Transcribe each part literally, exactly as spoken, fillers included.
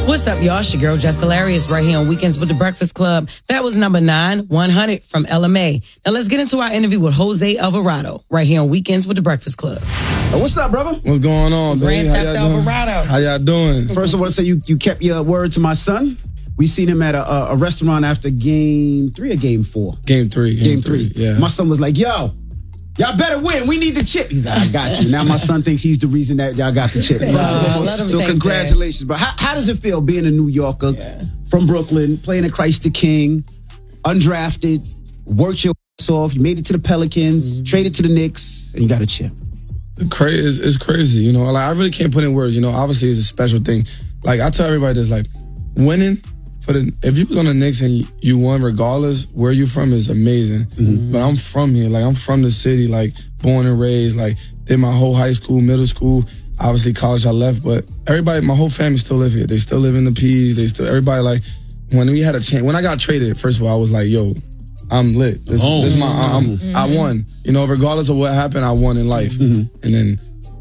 What's up, y'all? It's your girl, Jess Hilarious, right here on Weekends with the Breakfast Club. That was number nine, one hundred from L M A. Now let's get into our interview with Jose Alvarado, right here on Weekends with the Breakfast Club. Hey, what's up, brother? What's going on, baby? Grand Theft Alvarado. How y'all doing? First, I want to say you, you kept your word to my son. We seen him at a, a, a restaurant after game three or game four? Game three. Game, Game three. three. Yeah. My son was like, yo, y'all better win. We need the chip. He's like, I got you. Now my son thinks he's the reason that y'all got the chip. First and Uh, foremost, let him so think congratulations. But how, how does it feel being a New Yorker Yeah. from Brooklyn, playing at Christ the King, undrafted, worked your ass off, you made it to the Pelicans, Mm-hmm. traded to the Knicks, and you got a chip? Crazy. It's, it's crazy. You know, like I really can't put in words. You know, obviously it's a special thing. Like I tell everybody this, like winning for the if you was on the Knicks and you, you won, regardless where you from, is amazing. Mm-hmm. But I'm from here. Like I'm from the city. Like born and raised. Like did my whole high school, middle school. Obviously college I left, but everybody, my whole family still live here. They still live in the P's. They still everybody like when we had a chance. When I got traded, first of all, I was like, yo, I'm lit. This, Oh. this is my I'm, mm-hmm. I won. You know, regardless of what happened, I won in life. Mm-hmm. And then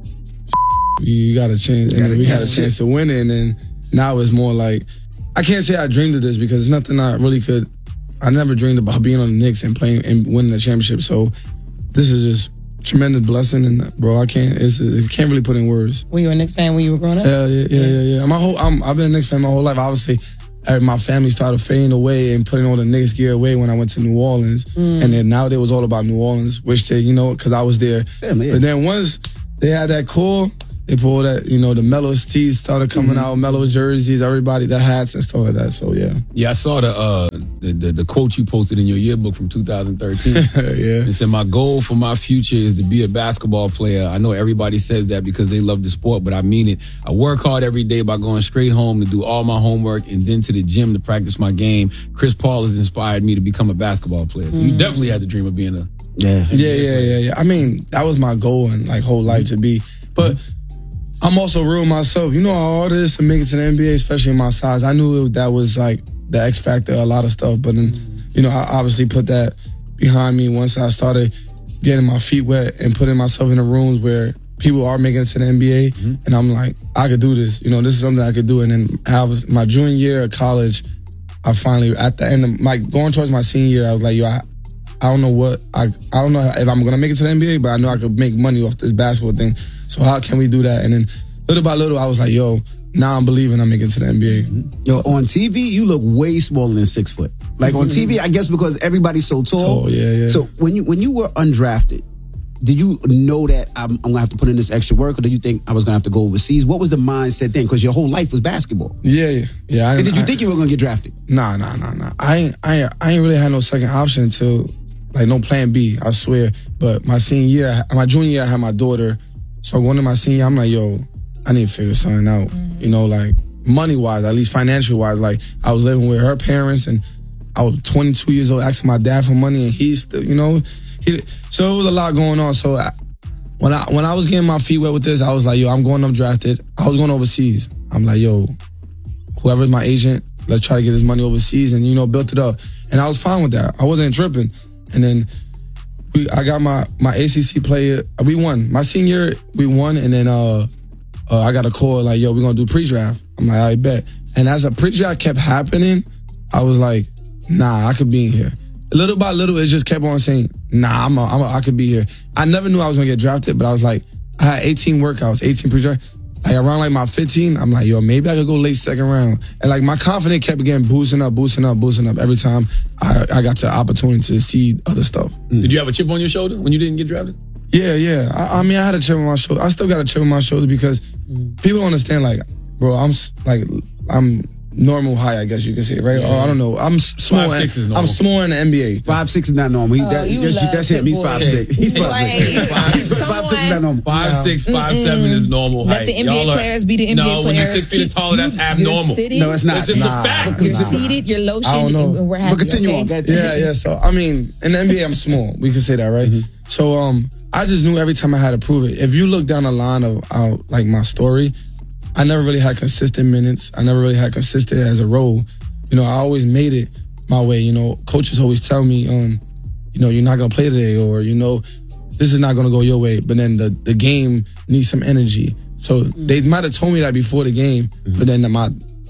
you got a chance, and then we had a chance to win it. And then now it's more like I can't say I dreamed of this because it's nothing I really could. I never dreamed about being on the Knicks and playing and winning the championship. So this is just tremendous blessing, and bro, I can't. It's I can't really put in words. Were you a Knicks fan when you were growing up? Yeah, yeah, yeah, yeah. yeah. My whole, I'm, I've been a Knicks fan my whole life. Obviously, my family started fading away and putting all the Knicks gear away when I went to New Orleans, mm. and then now it was all about New Orleans, which they, you know, because I was there. Yeah, man. But then once they had that core, they pulled that, you know, the mellow tees started coming mm-hmm. out, mellow jerseys, everybody, the hats and stuff like that. So yeah, Yeah, I saw the uh the, the, the quote you posted in your yearbook from two thousand thirteen. yeah. It said, my goal for my future is to be a basketball player. I know everybody says that because they love the sport, but I mean it. I work hard every day by going straight home to do all my homework and then to the gym to practice my game. Chris Paul has inspired me to become a basketball player. So mm. you definitely had the dream of being a Yeah. Yeah, yeah, yeah, yeah. I mean, that was my goal and like whole life to be. But I'm also real myself. You know how hard it is to make it to the N B A, especially in my size. I knew it, that was like the X factor, a lot of stuff. But then, you know, I obviously put that behind me once I started getting my feet wet and putting myself in the rooms where people are making it to the N B A. Mm-hmm. And I'm like, I could do this. You know, this is something I could do. And then I was my junior year of college, I finally, at the end of my, going towards my senior year, I was like, yo, I, I don't know what, I I don't know if I'm going to make it to the N B A, but I know I could make money off this basketball thing. So how can we do that? And then little by little, I was like, yo, now I'm believing I'm making it to the N B A. Mm-hmm. Yo, on T V, you look way smaller than six foot. Like on T V, I guess because everybody's so tall. Tall, yeah, yeah. So when you when you were undrafted, did you know that I'm, I'm going to have to put in this extra work, or did you think I was going to have to go overseas? What was the mindset then? Because your whole life was basketball. Yeah, yeah. yeah I, and did you I, think you were going to get drafted? Nah, nah, nah, nah. I ain't, I ain't, I ain't really had no second option until, like, no plan B, I swear. But my senior year, my junior year, I had my daughter. So going to my senior year, I'm like, yo, I need to figure something out. Mm-hmm. You know, like, money-wise, at least financial-wise. Like, I was living with her parents, and I was twenty-two years old asking my dad for money, and he's still, you know. He, so it was a lot going on. So I, when I when I was getting my feet wet with this, I was like, yo, I'm going undrafted. I was going overseas. I'm like, yo, whoever's my agent, let's try to get this money overseas, and, you know, built it up. And I was fine with that. I wasn't tripping. And then we, I got my, my A C C player. We won. My senior, we won, and then uh, uh, I got a call like, yo, we're going to do pre-draft. I'm like, I bet. And as a pre-draft kept happening, I was like, nah, I could be in here. Little by little, it just kept on saying, nah, I'm a, I'm a, I could be here. I never knew I was going to get drafted, but I was like, I had eighteen workouts, eighteen pre-draft. Like around like my fifteen, I'm like, yo, maybe I could go late second round. And like my confidence kept getting boosting up, boosting up, boosting up every time I, I got the opportunity to see other stuff. Mm. Did you have a chip on your shoulder when you didn't get drafted? Yeah, yeah. I, I mean, I had a chip on my shoulder. I still got a chip on my shoulder because mm. people don't understand, like, bro, I'm like, I'm normal height, I guess you can say, right? Yeah. Or I don't know. I'm small. Five, six is normal. I'm small in the N B A. Five six is not normal. He, oh, that, you that's, love that's him. He's five six. He's five six. Five, five six is not normal. Five no. six, five Mm-mm. seven is normal height. Let the N B A Y'all players be the N B A no, players. No, when you're six feet taller, that's abnormal. Sitting, no, it's not. It's just nah. a fact. You're nah. seated, you're lotion, I don't know. and we're happy. But continue okay? on. Yeah, yeah. So, I mean, in the N B A, I'm small. We can say that, right? Mm-hmm. So, um, I just knew every time I had to prove it. If you look down the line of uh, like my story, I never really had consistent minutes. I never really had consistent as a role. You know, I always made it my way. You know, coaches always tell me, um, you know, you're not going to play today, or, you know, this is not going to go your way. But then the, the game needs some energy. So mm-hmm. they might have told me that before the game, mm-hmm. but then my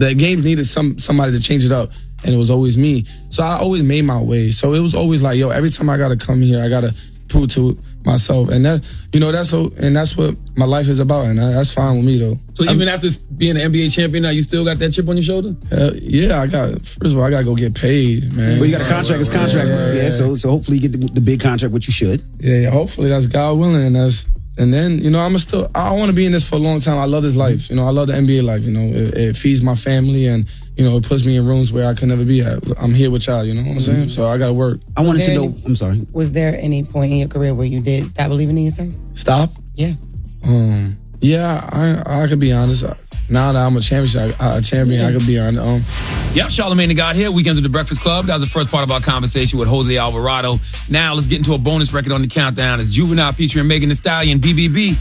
the game needed some somebody to change it up, and it was always me. So I always made my way. So it was always like, yo, every time I gotta come here, I gotta prove to myself, and that, you know, that's so, and that's what my life is about, and that's fine with me though. So even I'm, after being an N B A champion, now you still got that chip on your shoulder? Uh, yeah, I got. First of all, I gotta go get paid, man. But you got a contract. It's contract. Yeah, yeah. So so hopefully you get the, the big contract, which you should. Yeah, yeah. Hopefully that's God willing, and that's. And then, you know, I'm still, I want to be in this for a long time. I love this life. You know, I love the N B A life. You know, it, it feeds my family, and, you know, it puts me in rooms where I could never be at. I'm here with y'all, you know what I'm saying? Mm-hmm. So I got to work. I wanted was to know, any, I'm sorry. Was there any point in your career where you did stop believing in yourself? Stop? Yeah. Um. Yeah, I I could be honest. Now that I'm a championship, a champion, yeah. I could be on. Um. Yep, Charlamagne the God here. Weekends with the Breakfast Club. That was the first part of our conversation with Jose Alvarado. Now let's get into a bonus record on the countdown. It's Juvenile featuring Megan Thee Stallion, B B B.